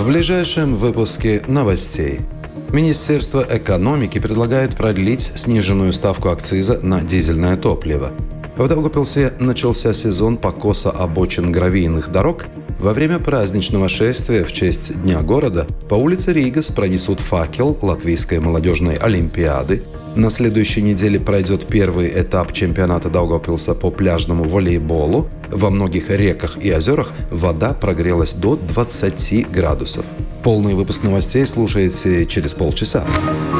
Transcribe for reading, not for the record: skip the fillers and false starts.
В ближайшем выпуске новостей. Министерство экономики предлагает продлить сниженную ставку акциза на дизельное топливо. В Даугавпилсе начался сезон покоса обочин гравийных дорог. Во время праздничного шествия в честь Дня города по улице Ригас пронесут факел Латвийской молодежной олимпиады. На следующей неделе пройдет первый этап чемпионата Даугавпилса по пляжному волейболу. Во многих реках и озерах вода прогрелась до 20 градусов. Полный выпуск новостей слушайте через полчаса.